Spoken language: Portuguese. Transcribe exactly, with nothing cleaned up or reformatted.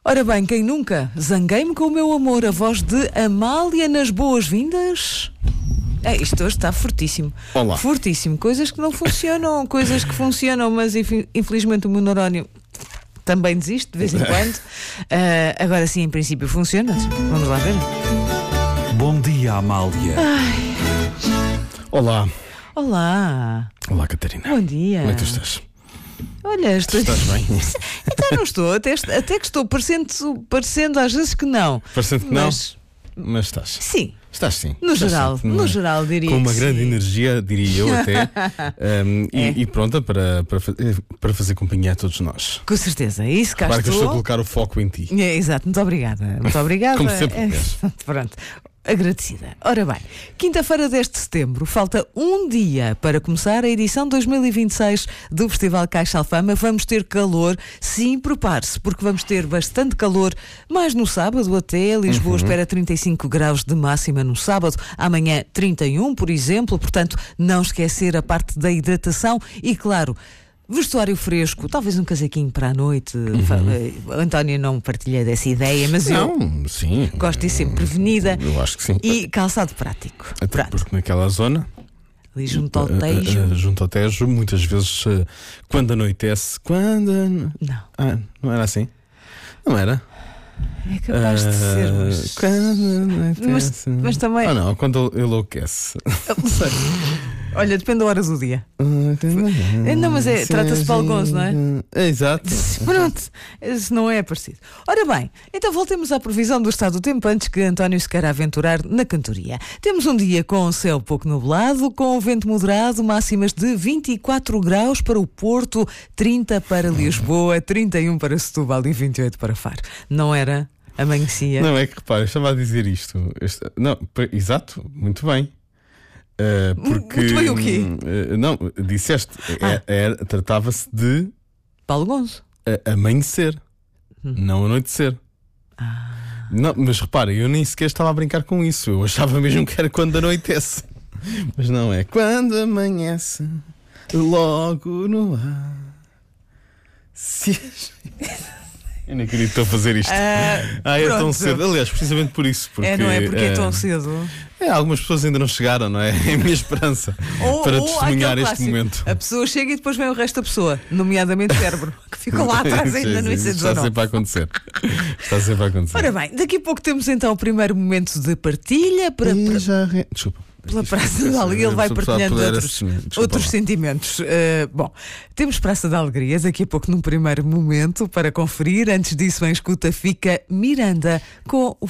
Ora bem, quem nunca? Zanguei-me com o meu amor, a voz de Amália nas boas-vindas. É, isto hoje está fortíssimo. Olá. Fortíssimo. Coisas que não funcionam, coisas que funcionam, mas enfim, infelizmente o meu neurónio também desiste de vez em quando. Uh, agora sim, em princípio, funciona. Vamos lá ver. Bom dia, Amália. Ai. Olá. Olá. Olá, Catarina. Bom dia. Como é que tu estás? Olha, estou... Estás bem? Então não estou, até, até que estou parecendo, parecendo às vezes que não. Parecendo que mas... não, mas estás. Sim. Estás sim. No Estás geral, sim, no é? geral diria Com uma que grande sim. energia, diria eu até. um, É. e, e pronta para, para, para fazer companhia a todos nós. Com certeza, isso cá Claro que eu estou a estou. colocar o foco em ti. É, exato, muito obrigada. Muito obrigada. Como sempre É, queres. pronto, agradecida. Ora bem, quinta-feira deste setembro, falta um dia para começar a edição dois mil e vinte e seis do Festival Caixa Alfama. Vamos ter calor, sim, prepare-se, porque vamos ter bastante calor, mais no sábado até. Lisboa Uhum. espera trinta e cinco graus de máxima no sábado, amanhã trinta e um, por exemplo, portanto, não esquecer a parte da hidratação e, claro, vestuário fresco, talvez um casaquinho para a noite. Uhum. António não partilha dessa ideia, mas eu Não, sim. gosto de ir sempre prevenida. Eu acho que sim. E calçado prático. Até Pronto. porque naquela zona, Ali junto ao eh, eh, Tejo. eh, junto ao Tejo, muitas vezes, eh, quando anoitece, quando. ano- Não, Ah, não era assim? Não era? é capaz de ser, Ah, mas... quando anoitece. Mas- mas também- Ah, não, quando ele enlouquece. Olha, depende da hora do dia. Não, mas é- trata-se de Balgonzo, não é? É, exato. Pronto, isso não é parecido. Ora bem, então voltemos à previsão do estado do tempo antes que António se queira aventurar na cantoria. Temos um dia com céu pouco nublado, com vento moderado, máximas de vinte e quatro graus para o Porto, trinta para Lisboa, trinta e um para Setúbal e vinte e oito para Faro. Não era? Amanhecia. Não, é que repara, eu estava a dizer isto. Este- não, pre- exato, muito bem. Ah, porque, Muito bem o quê? hum, ah, não, disseste, Ah. é- era- tratava-se de Paulo Gonzo. ah, amanhecer, Hum. não anoitecer. Ah. Não, mas repara, eu nem sequer estava a brincar com isso. Eu achava mesmo que era quando anoitece. Mas não é. Quando amanhece, logo no ar. Se... Eu nem acredito que estou a fazer isto. Ah, Ah, é tão pronto. cedo. Aliás, precisamente por isso. Porque, É, não é? Porque é tão eh, cedo. é, algumas pessoas ainda não chegaram, não é? É a minha esperança Ou- para ou testemunhar aquele este clássico. momento. A pessoa chega e depois vem o resto da pessoa, nomeadamente o cérebro, que ficou lá atrás Sim, ainda sim, no I C Está dezanove. sempre a acontecer. Está sempre a acontecer. Ora bem, daqui a pouco temos então o primeiro momento de partilha para, E para- já re- Desculpa. pela Isto- Praça da Alegria. Ele vai só precisava partilhando poder outros, assumir. Desculpa outros lá. sentimentos. Uh, bom, temos Praça da Alegria daqui a pouco num primeiro momento para conferir. Antes disso, em escuta fica Miranda com o